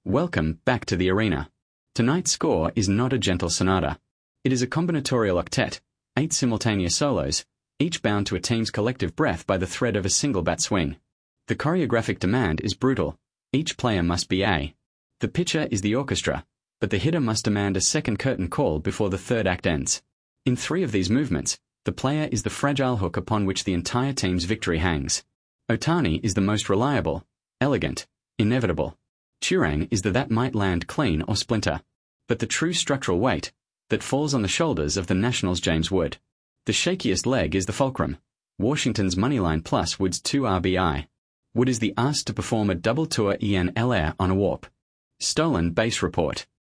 Welcome back to the arena. Tonight's score is not a gentle sonata. It is a combinatorial octet, 8 simultaneous solos, each bound to a team's collective breath by the thread of a single bat swing. The choreographic demand is brutal. Each player must be A. The pitcher is the orchestra, but the hitter must demand a second curtain call before the third act ends. In 3 of these movements, the player is the fragile hook upon which the entire team's victory hangs. Otani is the most reliable, elegant, inevitable. Turang is the that might land clean or splinter. But the true structural weight, that falls on the shoulders of the Nationals' James Wood. The shakiest leg is the fulcrum, Washington's moneyline plus Wood's 2 RBI. Wood is the asked to perform a double tour en l'air on a warp. Stolen base report.